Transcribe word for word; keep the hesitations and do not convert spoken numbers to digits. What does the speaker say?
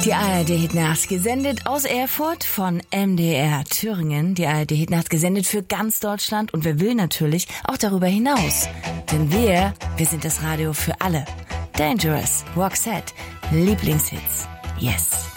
Die A R D-Hitnacht gesendet aus Erfurt von M D R Thüringen. Die A R D-Hitnacht gesendet für ganz Deutschland und wer will natürlich auch darüber hinaus. Denn wir, wir sind das Radio für alle. Dangerous, Roxette, Lieblingshits, yes.